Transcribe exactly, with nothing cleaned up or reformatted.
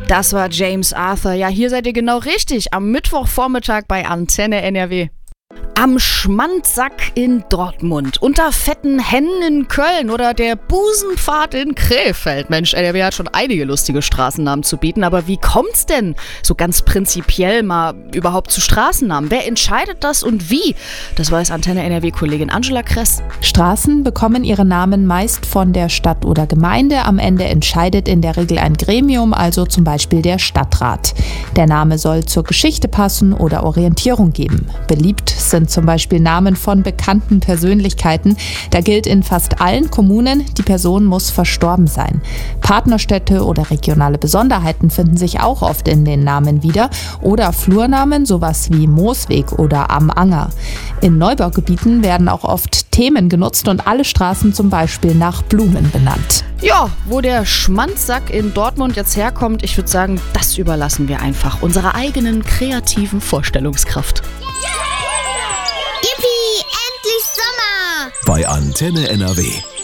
Das war James Arthur. Ja, hier seid ihr genau richtig. Am Mittwochvormittag bei Antenne N R W. Am Schmandsack in Dortmund, unter fetten Hennen in Köln oder der Busenpfad in Krefeld. Mensch, N R W hat schon einige lustige Straßennamen zu bieten, aber wie kommt's denn so ganz prinzipiell mal überhaupt zu Straßennamen? Wer entscheidet das und wie? Das weiß Antenne N R W-Kollegin Angela Kress. Straßen bekommen ihre Namen meist von der Stadt oder Gemeinde. Am Ende entscheidet in der Regel ein Gremium, also zum Beispiel der Stadtrat. Der Name soll zur Geschichte passen oder Orientierung geben. Beliebt sind zum Beispiel Namen von bekannten Persönlichkeiten. Da gilt in fast allen Kommunen, die Person muss verstorben sein. Partnerstädte oder regionale Besonderheiten finden sich auch oft in den Namen wieder. Oder Flurnamen, sowas wie Moosweg oder Am Anger. In Neubaugebieten werden auch oft Themen genutzt und alle Straßen zum Beispiel nach Blumen benannt. Ja, wo der Schmandsack in Dortmund jetzt herkommt, ich würde sagen, das überlassen wir einfach unserer eigenen kreativen Vorstellungskraft. Yippie, endlich Sommer! Bei Antenne N R W.